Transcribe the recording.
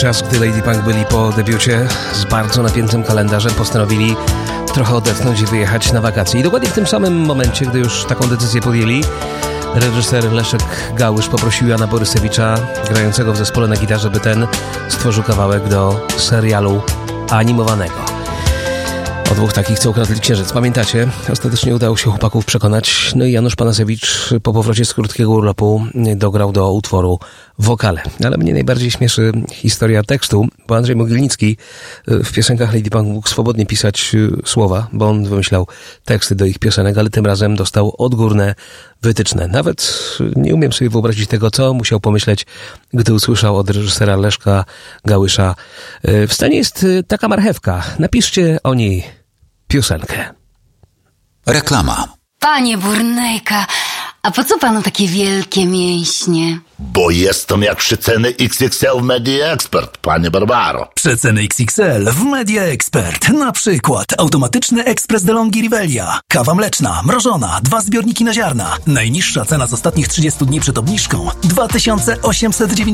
czas, gdy Lady Punk byli po debiucie z bardzo napiętym kalendarzem, postanowili trochę odetchnąć i wyjechać na wakacje. I dokładnie w tym samym momencie, gdy już taką decyzję podjęli, reżyser Leszek Gałysz poprosił Jana Borysewicza, grającego w zespole na gitarze, by ten stworzył kawałek do serialu animowanego. O dwóch takich, co ukradli księżyc. Pamiętacie? Ostatecznie udało się chłopaków przekonać. No i Janusz Panasewicz po powrocie z krótkiego urlopu dograł do utworu wokale. Ale mnie najbardziej śmieszy historia tekstu, bo Andrzej Mogilnicki w piosenkach Lady Punk mógł swobodnie pisać słowa, bo on wymyślał teksty do ich piosenek, ale tym razem dostał odgórne wytyczne. Nawet nie umiem sobie wyobrazić tego, co musiał pomyśleć, gdy usłyszał od reżysera Leszka Gałysza: w stanie jest taka marchewka, napiszcie o niej piosenkę. Reklama. Panie Burnejka, a po co panu takie wielkie mięśnie? Bo jestem jak przeceny XXL w Media Expert, panie Barbaro. Przeceny XXL w Media Expert. Na przykład automatyczny ekspres DeLonghi Rivelia. Kawa mleczna, mrożona, 2 zbiorniki na ziarna. Najniższa cena z ostatnich 30 dni przed obniżką 2890